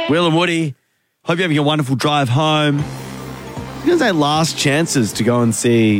Will and Woody, hope you're having a wonderful drive home. I was going to say last chances to go and see...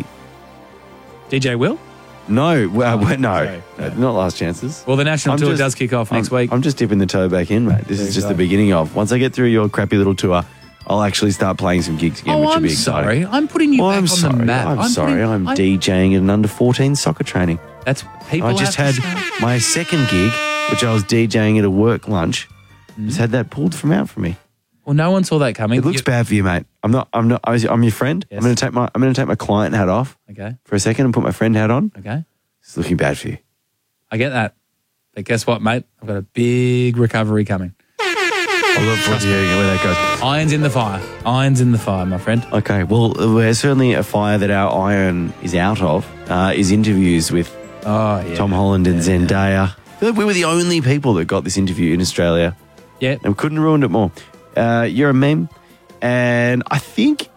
DJ Will? No, no, sorry. not last chances. Well, the national tour does kick off next week. I'm just dipping the toe back in, mate. This is just the beginning of. Once I get through your crappy little tour, I'll actually start playing some gigs again, which will be exciting. Sorry. I'm putting you back on the map. I'm sorry. I'm DJing at an under-14 soccer training. That's people. I just had my second gig, which I was DJing at a work lunch. Just had that pulled out from me. Well, no one saw that coming. It looks bad for you, mate. I'm your friend. Yes. I'm going to take my client hat off. Okay. For a second and put my friend hat on. Okay. It's looking bad for you. I get that. But guess what, mate? I've got a big recovery coming. I'll look forward to hearing where that goes. Irons in the fire. Irons in the fire, my friend. Okay. Well, there's certainly a fire that our iron is out of, is interviews with Tom Holland and Zendaya. I feel like we were the only people that got this interview in Australia. Yeah. And we couldn't have ruined it more. You're a meme. And I think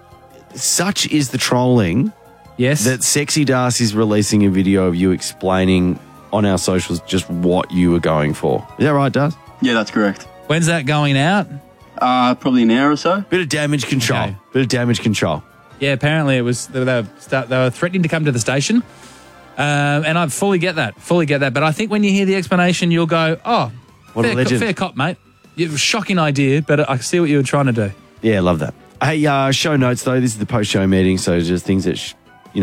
such is the trolling that Sexy Darcy is releasing a video of you explaining on our socials just what you were going for. Is that right, Darcy? Yeah, that's correct. When's that going out? Probably an hour or so. Bit of damage control. Okay. Bit of damage control. Yeah, apparently it was they were threatening to come to the station. And I fully get that. But I think when you hear the explanation, you'll go, oh, what a legend. Fair cop, mate. Shocking idea, but I see what you were trying to do. Yeah, love that. Hey, show notes, though. This is the post-show meeting, so just things that,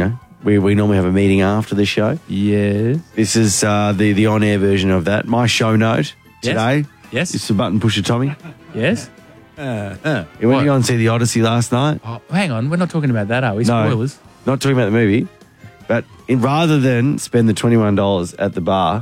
we normally have a meeting after the show. Yes. This is the on-air version of that. My show note today. Yes. It's the button pusher Tommy. Yes. You went to go and see the Odyssey last night. Oh, hang on, we're not talking about that, are we? No, Spoilers. not talking about the movie. But rather than spend the $21 at the bar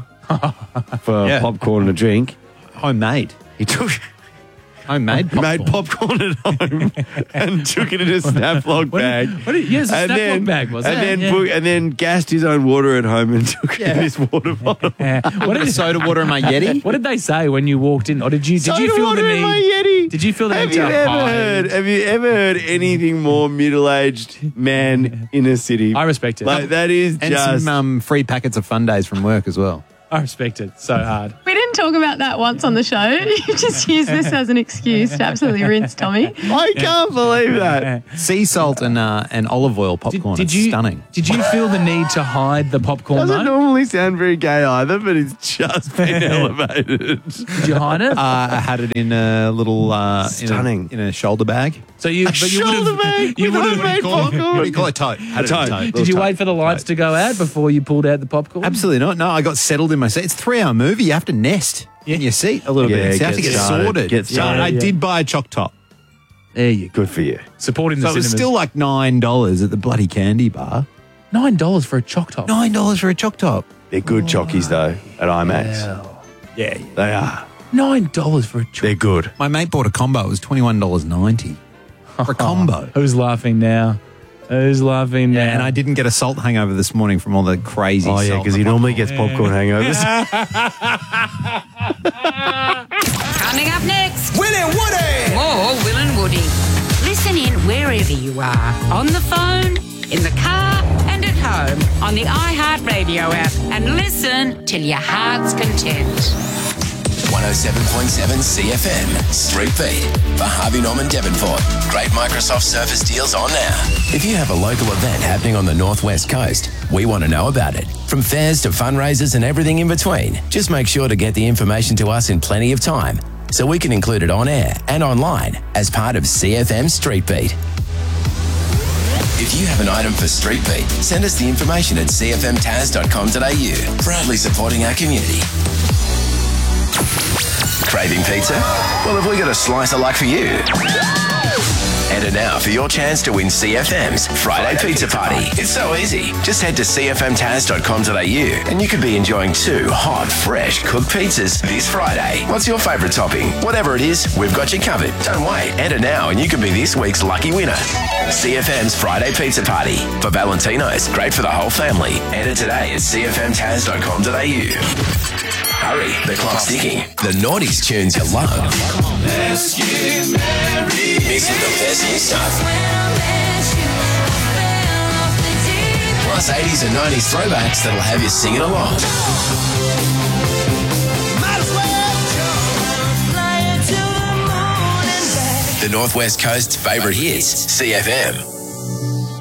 for popcorn and a drink, homemade. He took homemade popcorn. Made popcorn at home and took it in a Snaplock bag. Yes, a Snaplock bag, was it? And then gassed his own water at home and took it in his water bottle. What did soda water in my Yeti? What did they say when you walked in? Or did you feel the need? In my Yeti. Did you feel the need to hide? Have you ever heard anything more middle-aged man in a city? I respect it. Like, that is and just... some free packets of Fun Days from work as well. I respect it so hard. We didn't talk about that once on the show. You just used this as an excuse to absolutely rinse Tommy. I can't believe that. Sea salt and olive oil popcorn. It's stunning. Did you feel the need to hide the popcorn? Doesn't normally sound very gay either, but it's just been elevated. Did you hide it? I had it in a little stunning in a shoulder bag. So you shoulder bag. You would have made popcorn. What do you call it? Tote. Had it in a tote. Did you wait for the lights to go out before you pulled out the popcorn? Absolutely not. No, I got settled in my seat. It's a 3-hour movie. You have to nest in your seat a little bit. So you have to get sorted. I did buy a choc top. There you go. Good for you. Supporting the So it was cinemas. still like $9 at the bloody candy bar. $9 for a choc top. $9 for a choc top. They're good chockies, though, at IMAX. Yeah. They are. $9 for a choc. They're good. My mate bought a combo. It was $21.90 for a combo. Who's laughing now? Who's laughing now? And I didn't get a salt hangover this morning from all the crazy salt. Oh, yeah, because he normally gets popcorn hangovers. Coming up next, Will and Woody. more Will and Woody. Listen in wherever you are, on the phone, in the car, and at home on the iHeartRadio app, and listen till your heart's content. 107.7 CFM, Street Beat, for Harvey Norman Devonport. Great Microsoft Surface deals on now. If you have a local event happening on the Northwest Coast, we want to know about it. From fairs to fundraisers and everything in between, just make sure to get the information to us in plenty of time so we can include it on air and online as part of CFM Street Beat. If you have an item for Street Beat, send us the information at cfmtaz.com.au, proudly supporting our community. Craving pizza? Well, have we got a slice of luck for you? Enter now for your chance to win CFM's Friday Pizza Party. It's so easy. Just head to cfmtaz.com.au and you could be enjoying 2 hot, fresh cooked pizzas this Friday. What's your favourite topping? Whatever it is, we've got you covered. Don't wait. Enter now and you could be this week's lucky winner. CFM's Friday Pizza Party. For Valentino's, great for the whole family. Enter today at cfmtaz.com.au. Hurry, the clock's ticking. The naughties tunes you love. Missing the best new stuff. Plus 80s and 90s throwbacks that'll have you singing along. The Northwest Coast's favourite hits, CFM.